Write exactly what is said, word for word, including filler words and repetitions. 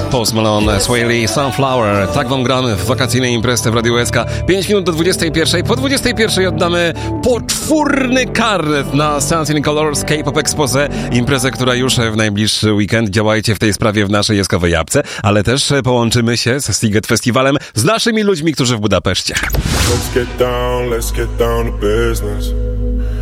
Post Malone, Swae Lee, Sunflower. Tak wam gramy w wakacyjnej imprezie w Radiu S K. pięć minut do dwudziestej pierwszej. Po dwudziestej pierwszej oddamy poczwórny karnet na Sounds in Colors K-pop Expose. Imprezę, która już w najbliższy weekend. Działajcie w tej sprawie w naszej jeskowej apce, ale też połączymy się z Siget Festiwalem z naszymi ludźmi, którzy w Budapeszcie. Let's get down, let's get down to business.